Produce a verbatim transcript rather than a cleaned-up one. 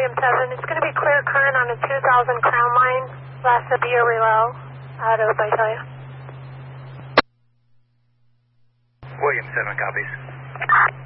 William seven. It's going to be clear current on a two thousand Crown line. Last will be a reload out of Visalia. William seven copies.